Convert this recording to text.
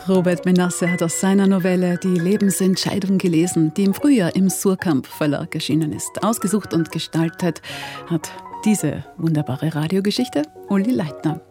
Robert Menasse hat aus seiner Novelle Die Lebensentscheidung gelesen, die im Frühjahr im Suhrkamp Verlag erschienen ist. Ausgesucht und gestaltet hat diese wunderbare Radiogeschichte Uli Leitner.